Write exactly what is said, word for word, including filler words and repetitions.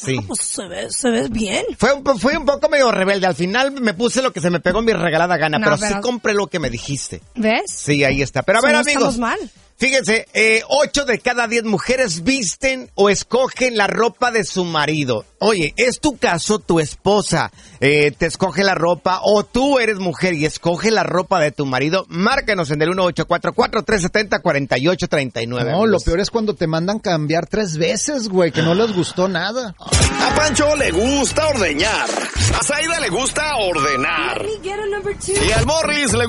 Sí. Ah, pues se ve, se ve bien. Fue un, fui un poco medio rebelde. Al final me puse lo que se me pegó en mi regalada gana, No, pero, pero- sí compré lo que me dijiste. ¿Ves? Sí, ahí está. Pero a So, ver, no amigos. estamos mal. Fíjense, eh, ocho de cada diez mujeres visten o escogen la ropa de su marido. Oye, ¿es tu caso? Tu esposa eh, te escoge la ropa o tú eres mujer y escoge la ropa de tu marido. Márcanos en el uno ocho cuatro cuatro, tres siete cero, cuatro ocho tres nueve. No, lo peor es cuando te mandan cambiar tres veces, güey, que no les gustó nada. A Pancho le gusta ordeñar. A Zaida le gusta ordenar. Y al Morris le